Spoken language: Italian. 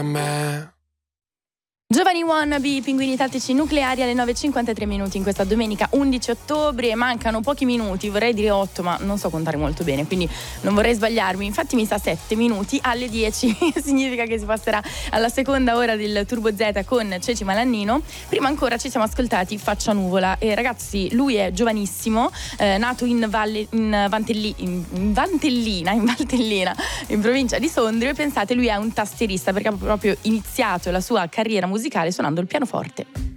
Giovani wannabe, pinguini tattici nucleari alle 9:53 in questa domenica 11 ottobre. Mancano pochi minuti, vorrei dire 8, ma non so contare molto bene, quindi non vorrei sbagliarmi. Infatti mi sa 7 minuti alle 10. Significa che si passerà alla seconda ora del Turbo Z con Ceci Malannino. Prima ancora ci siamo ascoltati Faccia Nuvola. E ragazzi, lui è giovanissimo, nato in Valtellina, in provincia di Sondrio. E pensate, lui è un tastierista perché ha proprio iniziato la sua carriera musicale suonando il pianoforte.